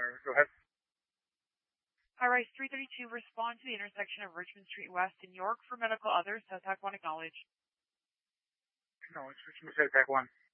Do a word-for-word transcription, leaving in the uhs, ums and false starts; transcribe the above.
Uh, go ahead. High Rise three thirty-two, respond to the intersection of Richmond Street West in York for medical others. SOTAC one, acknowledge. Acknowledge. Richmond SOTAC one.